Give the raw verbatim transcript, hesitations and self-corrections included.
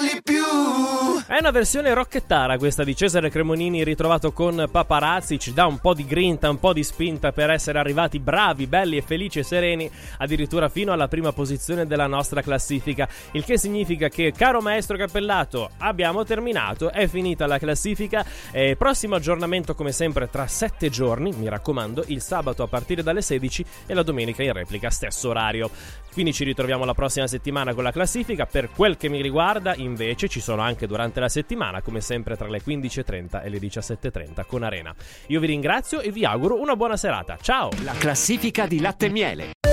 parli più. È una versione rocchettara questa di Cesare Cremonini ritrovato con Paparazzi, ci dà un po' di grinta, un po' di spinta per essere arrivati bravi, belli e felici e sereni addirittura fino alla prima posizione della nostra classifica, il che significa che, caro maestro Cappellato, abbiamo terminato, è finita la classifica, eh, prossimo aggiornamento come sempre tra sette giorni, mi raccomando, il sabato a partire dalle sedici e la domenica in replica stesso orario. Quindi ci ritroviamo la prossima settimana con la classifica. Per quel che mi riguarda invece ci sono anche durante la settimana, come sempre tra le quindici e trenta e le diciassette e trenta con Arena. Io vi ringrazio e vi auguro una buona serata. Ciao! La classifica di Latte e Miele.